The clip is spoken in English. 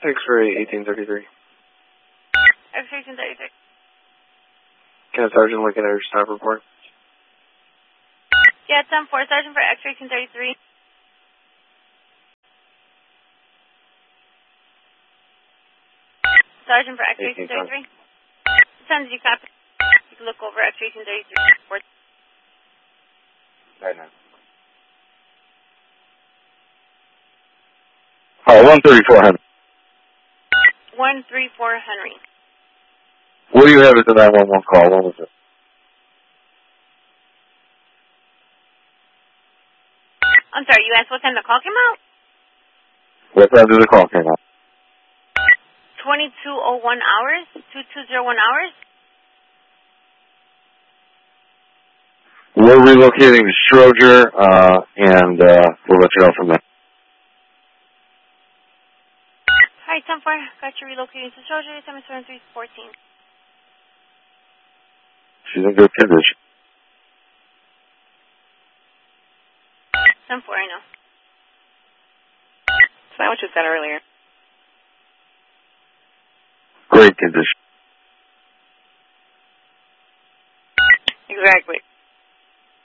X-ray 1833. X-ray 1833. Can a sergeant look at our stop report? Yeah, 10-4, Sergeant for X-ray 1833. Sergeant for X-ray 1833. Send you copy. You can look over X-ray 1833 report. Right now. Hi, 134 Henry. 134 Henry. What do you have at the 911 call? What was it? I'm sorry, you asked what time the call came out? What time did the call came out? 22:01 hours? 22:01 hours? We're relocating to Stroger, and we'll let you know from there. Hi, 10-4. Got you relocating to Soldier, 77314. She's in good condition. 10-4, I know. So that what you said earlier. Great condition. Exactly.